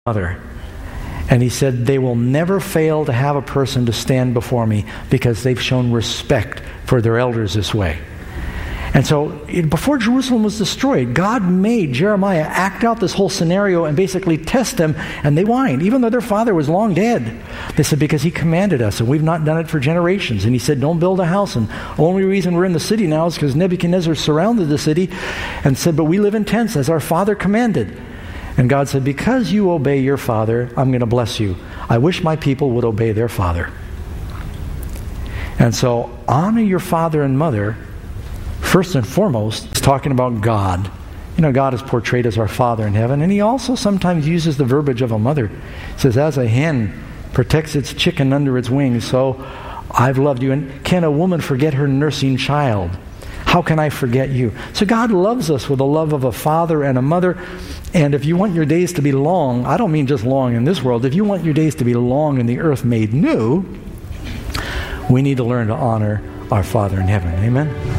mother. And he said, they will never fail to have a person to stand before me because they've shown respect for their elders this way. And so, before Jerusalem was destroyed, God made Jeremiah act out this whole scenario and basically test them, and they whined, even though their father was long dead. They said, because he commanded us, and we've not done it for generations. And he said, don't build a house. And the only reason we're in the city now is because Nebuchadnezzar surrounded the city and said, but we live in tents as our father commanded. And God said, because you obey your father, I'm going to bless you. I wish my people would obey their father. And so, honor your father and mother. First and foremost, it's talking about God. You know, God is portrayed as our Father in heaven, and he also sometimes uses the verbiage of a mother. He says, as a hen protects its chicken under its wings, so I've loved you. And can a woman forget her nursing child? How can I forget you? So God loves us with the love of a father and a mother. And if you want your days to be long, I don't mean just long in this world, if you want your days to be long in the earth made new, we need to learn to honor our Father in heaven. Amen?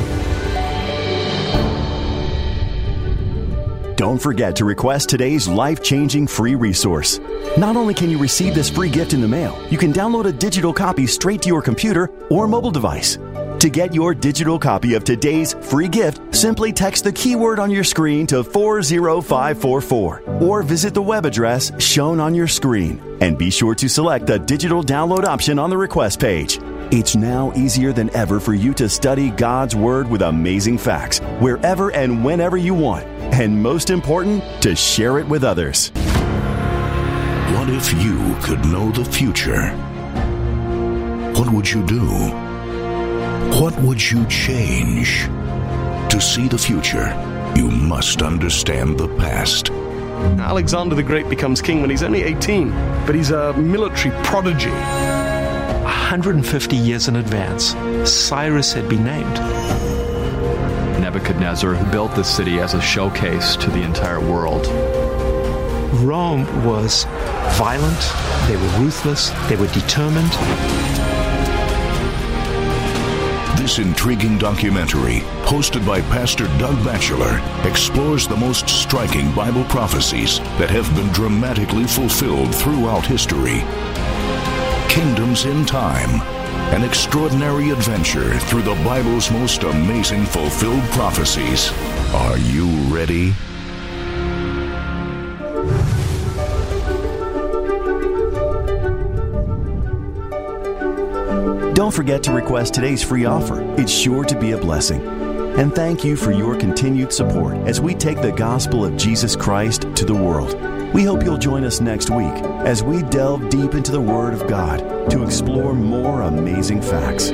Don't forget to request today's life-changing free resource. Not only can you receive this free gift in the mail, you can download a digital copy straight to your computer or mobile device. To get your digital copy of today's free gift, simply text the keyword on your screen to 40544 or visit the web address shown on your screen. And be sure to select the digital download option on the request page. It's now easier than ever for you to study God's Word with amazing facts wherever and whenever you want. And most important, to share it with others. What if you could know the future? What would you do? What would you change? To see the future, you must understand the past. Alexander the Great becomes king when he's only 18, but he's a military prodigy. 150 years in advance, Cyrus had been named. Nebuchadnezzar, who built this city as a showcase to the entire world. Rome was violent, they were ruthless, they were determined. This intriguing documentary, hosted by Pastor Doug Batchelor, explores the most striking Bible prophecies that have been dramatically fulfilled throughout history. Kingdoms in Time, an extraordinary adventure through the Bible's most amazing fulfilled prophecies. Are you ready? Don't forget to request today's free offer. It's sure to be a blessing. And thank you for your continued support as we take the gospel of Jesus Christ to the world. We hope you'll join us next week as we delve deep into the Word of God to explore more amazing facts.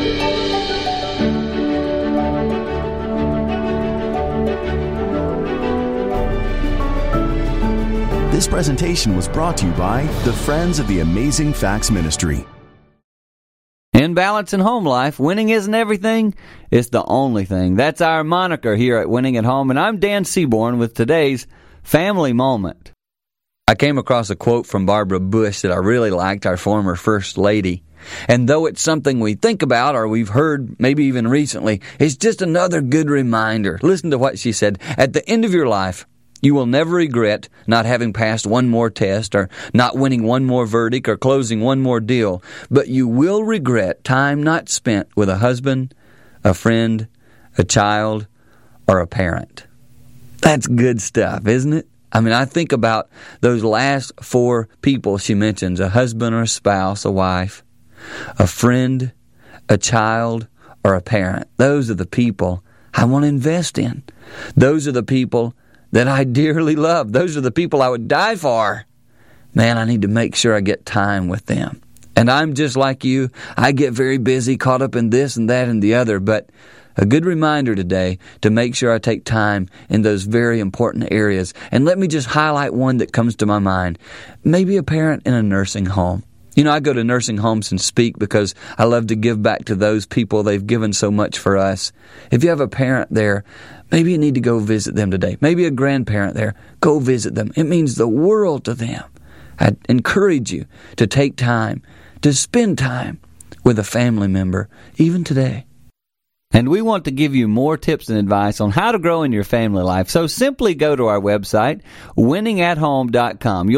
This presentation was brought to you by the Friends of the Amazing Facts Ministry. In balance and home life, winning isn't everything, it's the only thing. That's our moniker here at Winning at Home, and I'm Dan Seaborn with today's Family Moment. I came across a quote from Barbara Bush that I really liked, our former First Lady. And though it's something we think about or we've heard maybe even recently, it's just another good reminder. Listen to what she said. At the end of your life, you will never regret not having passed one more test or not winning one more verdict or closing one more deal, but you will regret time not spent with a husband, a friend, a child, or a parent. That's good stuff, isn't it? I mean, I think about those last four people she mentions, a husband or a spouse, a wife, a friend, a child, or a parent. Those are the people I want to invest in. Those are the people that I dearly love. Those are the people I would die for. Man, I need to make sure I get time with them. And I'm just like you. I get very busy, caught up in this and that and the other, but a good reminder today to make sure I take time in those very important areas. And let me just highlight one that comes to my mind. Maybe a parent in a nursing home. You know, I go to nursing homes and speak because I love to give back to those people. They've given so much for us. If you have a parent there, maybe you need to go visit them today. Maybe a grandparent there. Go visit them. It means the world to them. I encourage you to take time, to spend time with a family member, even today. And we want to give you more tips and advice on how to grow in your family life. So simply go to our website, winningathome.com.